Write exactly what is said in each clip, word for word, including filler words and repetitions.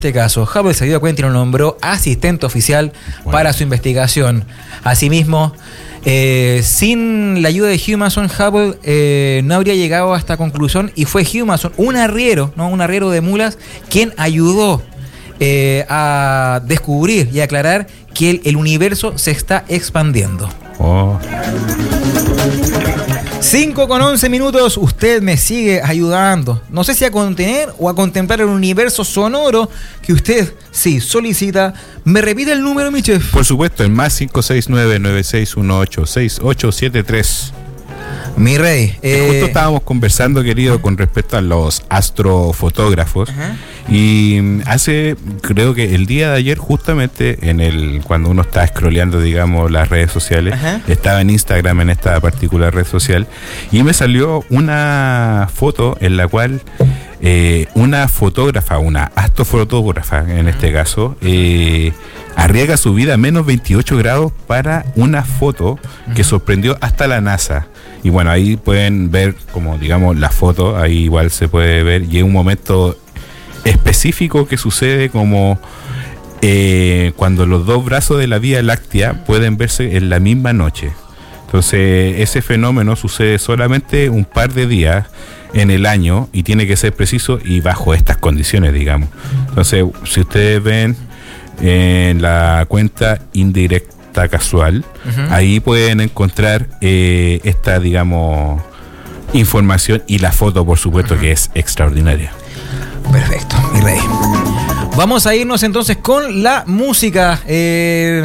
este caso, Hubble se dio cuenta y lo nombró asistente oficial bueno. para su investigación. Asimismo, eh, sin la ayuda de Hugh Mason, Hubble eh, no habría llegado a esta conclusión y fue Hugh Mason, un arriero, ¿no? un arriero de mulas, quien ayudó eh, a descubrir y aclarar que el, el universo se está expandiendo. Oh. cinco con once minutos, usted me sigue ayudando. No sé si a contener o a contemplar el universo sonoro que usted, sí, solicita. ¿Me repite el número, mi chef? Por supuesto, el más cinco seis nueve, nueve seis uno ocho, seis ocho siete tres. Mi rey. Eh... Justo estábamos conversando, querido, con respecto a los astrofotógrafos. Ajá. Y hace, creo que el día de ayer, justamente, en el cuando uno está scrolleando, digamos, las redes sociales, Ajá. estaba en Instagram, en esta particular red social, y me salió una foto en la cual eh, una fotógrafa, una astrofotógrafa en este caso, eh, arriesga su vida a menos veintiocho grados para una foto que sorprendió hasta la NASA. Y bueno, ahí pueden ver, como digamos, la foto, ahí igual se puede ver, y es un momento específico que sucede como eh, cuando los dos brazos de la Vía Láctea pueden verse en la misma noche. Entonces, ese fenómeno sucede solamente un par de días en el año y tiene que ser preciso y bajo estas condiciones, digamos. Entonces, si ustedes ven en la cuenta indirecta casual, uh-huh. ahí pueden encontrar eh, esta, digamos, información y la foto, por supuesto, uh-huh. que es extraordinaria. Perfecto, mi rey. Vamos a irnos entonces con la música. Eh,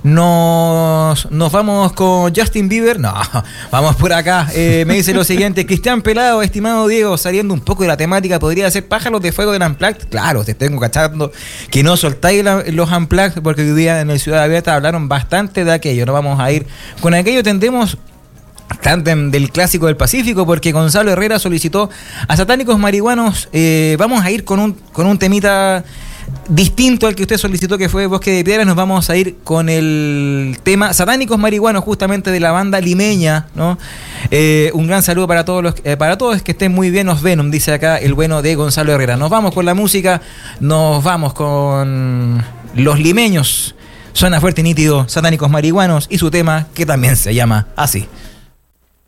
nos, nos vamos con Justin Bieber. No, vamos por acá. Eh, me dice lo siguiente: Cristian Pelado, estimado Diego, saliendo un poco de la temática, ¿podría ser Pájaros de Fuego del Unplugged? Claro, te tengo cachando que no soltáis la, los Unplugged, porque hoy día en el Ciudad Abierta hablaron bastante de aquello. No vamos a ir con aquello, tendremos Tándem del Clásico del Pacífico, porque Gonzalo Herrera solicitó a Satánicos Marihuanos. Eh, vamos a ir con un, con un temita distinto al que usted solicitó, que fue Bosque de Piedras. Nos vamos a ir con el tema Satánicos Marihuanos, justamente de la banda limeña, ¿no? Eh, un gran saludo para todos los, eh, para todos, que estén muy bien los Venom, dice acá el bueno de Gonzalo Herrera. Nos vamos con la música, nos vamos con los limeños. Suena fuerte y nítido, Satánicos Marihuanos, y su tema, que también se llama así.